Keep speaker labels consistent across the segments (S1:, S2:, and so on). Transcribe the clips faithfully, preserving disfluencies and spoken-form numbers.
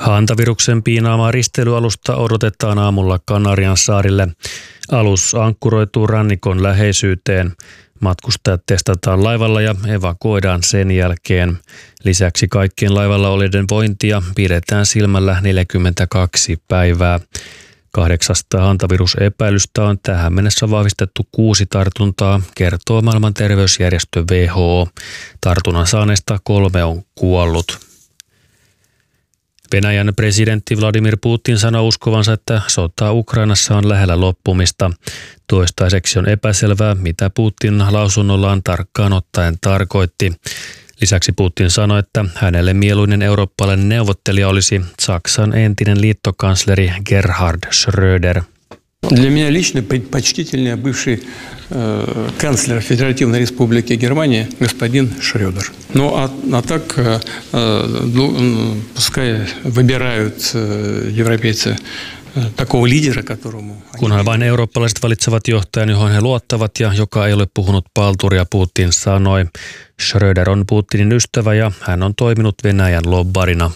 S1: Hantaviruksen piinaamaa risteilyalusta odotetaan aamulla Kanarian saarille. Alus ankkuroituu rannikon läheisyyteen. Matkustajat testataan laivalla ja evakuoidaan sen jälkeen. Lisäksi kaikkien laivalla olijoiden vointia pidetään silmällä neljäkymmentäkaksi päivää. Kahdeksasta hantavirusepäilystä on tähän mennessä vahvistettu kuusi tartuntaa, kertoo maailman terveysjärjestö W H O. Tartunnan saaneista kolme on kuollut. Venäjän presidentti Vladimir Putin sanoi uskovansa, että sota Ukrainassa on lähellä loppumista. Toistaiseksi on epäselvää, mitä Putin lausunnollaan tarkkaan ottaen tarkoitti. Lisäksi Putin sanoi, että hänelle mieluinen eurooppalainen neuvottelija olisi Saksan entinen liittokansleri Gerhard Schröder.
S2: Для меня лично предпочтительнее бывший э, канцлер Федеративной Республики Германия господин Шрёдер. Ну а, а так э, ну, пускай выбирают э, европейцы э, такого лидера, которому...
S1: Kunhan vain eurooppalaiset valitsevat johtajan, johon he luottavat ja joka ei ole puhunut palturia, Putin sanoi. Schröder on Putinin ystävä ja hän on toiminut Venäjän lobbarina.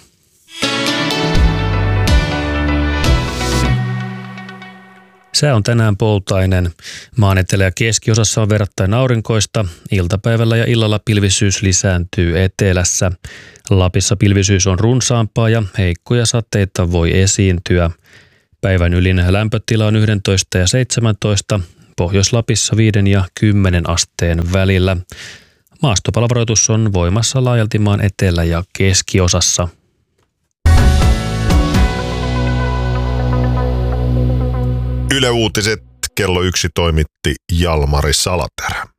S1: Sää on tänään poutainen. Maan etelä- ja keskiosassa on verrattain aurinkoista. Iltapäivällä ja illalla pilvisyys lisääntyy etelässä. Lapissa pilvisyys on runsaampaa ja heikkoja sateita voi esiintyä. Päivän ylin lämpötila on yksitoista ja seitsemäntoista, Pohjois-Lapissa viiden ja kymmenen asteen välillä. Maastopalavaroitus on voimassa laajalti maan etelä- ja keskiosassa.
S3: Yle Uutiset kello yksi toimitti Jalmari Salaterä.